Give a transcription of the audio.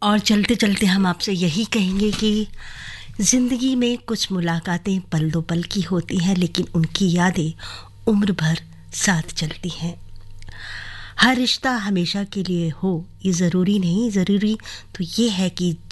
और चलते चलते हम आपसे यही कहेंगे कि ज़िंदगी में कुछ मुलाकातें पल दो पल की होती हैं, लेकिन उनकी यादें उम्र भर साथ चलती हैं। हर रिश्ता हमेशा के लिए हो ये ज़रूरी नहीं, ज़रूरी तो ये है कि